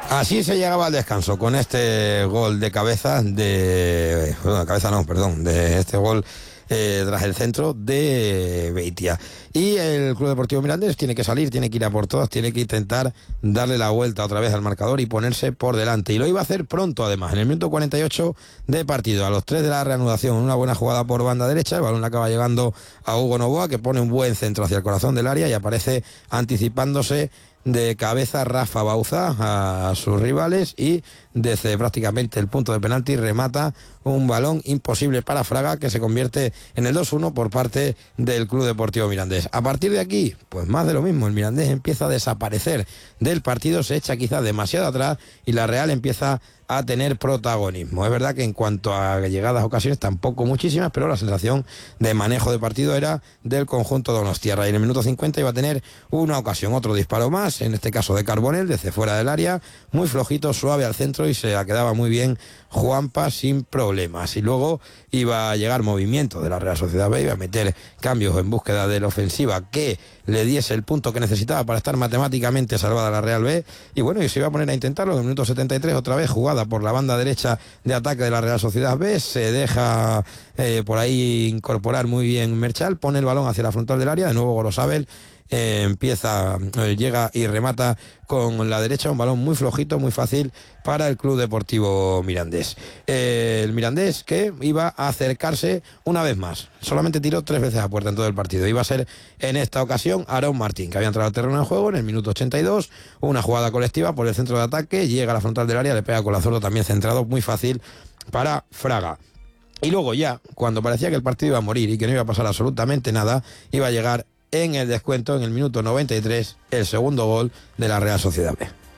Así se llegaba al descanso con este gol de cabeza de... Bueno, de cabeza no, perdón, de este gol tras el centro de Beitia. Y el Club Deportivo Mirandés tiene que salir, tiene que ir a por todas, tiene que intentar darle la vuelta otra vez al marcador y ponerse por delante. Y lo iba a hacer pronto, además, en el minuto 48 de partido, a los 3 de la reanudación. Una buena jugada por banda derecha, el balón acaba llegando a Hugo Novoa, que pone un buen centro hacia el corazón del área y aparece anticipándose de cabeza Rafa Bauza a sus rivales y desde prácticamente el punto de penalti remata un balón imposible para Fraga, que se convierte en el 2-1 por parte del Club Deportivo Mirandés. A partir de aquí, pues más de lo mismo, el Mirandés empieza a desaparecer del partido, se echa quizás demasiado atrás y la Real empieza a tener protagonismo. Es verdad que en cuanto a llegadas, ocasiones, tampoco muchísimas, pero la sensación de manejo de partido era del conjunto donostiarra. Y en el minuto 50 iba a tener una ocasión, otro disparo más, en este caso de Carbonell, desde fuera del área, muy flojito, suave al centro y se la quedaba muy bien Juanpa sin problemas. Y luego iba a llegar movimiento de la Real Sociedad B, iba a meter cambios en búsqueda de la ofensiva que le diese el punto que necesitaba para estar matemáticamente salvada la Real B. Y bueno, y se iba a poner a intentarlo. En el minuto 73, otra vez jugada por la banda derecha de ataque de la Real Sociedad B. Se deja por ahí incorporar muy bien Merchal, pone el balón hacia la frontal del área. De nuevo Gorosabel llega y remata con la derecha, un balón muy flojito, muy fácil para el Club Deportivo Mirandés. El Mirandés que iba a acercarse una vez más, solamente tiró 3 veces a puerta en todo el partido. Iba a ser en esta ocasión Aarón Martín, que había entrado al terreno en juego en el minuto 82, una jugada colectiva por el centro de ataque, llega a la frontal del área, le pega con la zurda también centrado, muy fácil para Fraga. Y luego ya, cuando parecía que el partido iba a morir y que no iba a pasar absolutamente nada, iba a llegar en el descuento, en el minuto 93, el segundo gol de la Real Sociedad B.